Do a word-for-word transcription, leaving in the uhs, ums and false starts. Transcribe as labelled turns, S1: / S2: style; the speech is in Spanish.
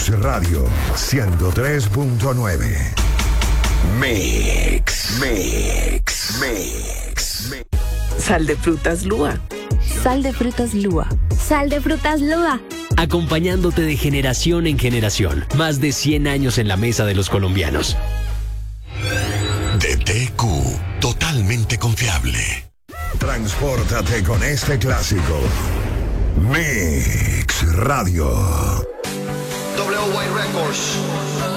S1: Mix Radio ciento tres punto nueve. Mix, Mix, Mix, Mix.
S2: Sal de frutas Lua.
S3: Sal de frutas Lua.
S4: Sal de frutas Lua.
S5: Acompañándote de generación en generación. Más de cien años en la mesa de los colombianos.
S1: D T Q, totalmente confiable. Transpórtate con este clásico. Mix Radio.
S6: W Y Records.